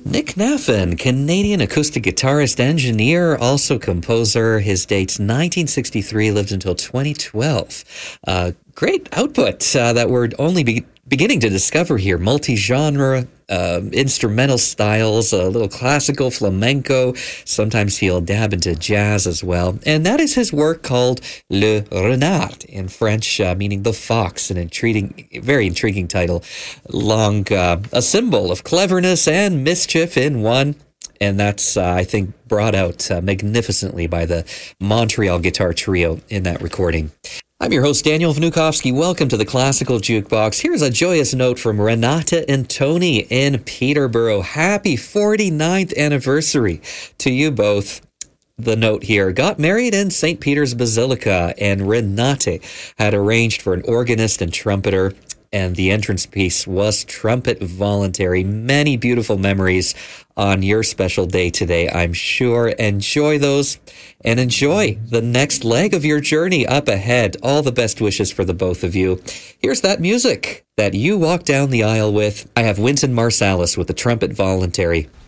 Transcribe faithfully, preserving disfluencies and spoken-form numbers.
Nick Naffin, Canadian acoustic guitarist, engineer, also composer. His date's nineteen sixty-three, lived until twenty twelve. Uh, great output uh, that we're only be- beginning to discover here. Multi-genre, uh, instrumental styles, a little classical, flamenco. Sometimes he'll dab into jazz as well. And that is his work called Le Renard, in French, uh, meaning the fox, an intriguing, very intriguing title. Long, uh, a symbol of cleverness and mischief in one. And that's, uh, I think, brought out uh, magnificently by the Montreal Guitar Trio in that recording. I'm your host, Daniel Vnukovsky. Welcome to the Classical Jukebox. Here's a joyous note from Renata and Tony in Peterborough. Happy forty-ninth anniversary to you both. The note here: got married in Saint Peter's Basilica, and Renate had arranged for an organist and trumpeter, and the entrance piece was Trumpet Voluntary. Many beautiful memories on your special day today, I'm sure. Enjoy those and enjoy the next leg of your journey up ahead. All the best wishes for the both of you. Here's that music that you walk down the aisle with. I have Wynton Marsalis with the Trumpet Voluntary.